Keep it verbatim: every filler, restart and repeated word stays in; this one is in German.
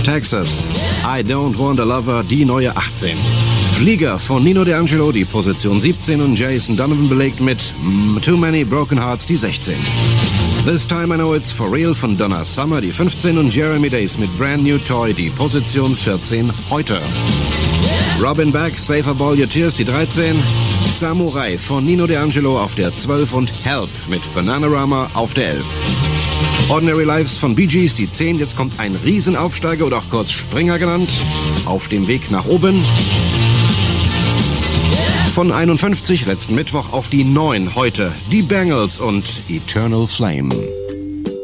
Texas. I Don't Want a Lover, die neue achtzehn. Flieger von Nino D'Angelo, die Position siebzehn, und Jason Donovan belegt mit Too Many Broken Hearts, die sechzehn. This Time I Know It's For Real von Donna Summer, die fünfzehn, und Jeremy Days mit Brand New Toy, die Position vierzehn, heute. Robin Beck, Save Up All Your Tears, die dreizehn. Samurai von Nino D'Angelo auf der zwölf und Help mit Bananarama auf der elf. Ordinary Lives von Bee Gees, die zehn. Jetzt kommt ein Riesenaufsteiger oder auch kurz Springer genannt, auf dem Weg nach oben. Von einundfünfzig letzten Mittwoch auf die neun heute. Die Bangles und Eternal Flame.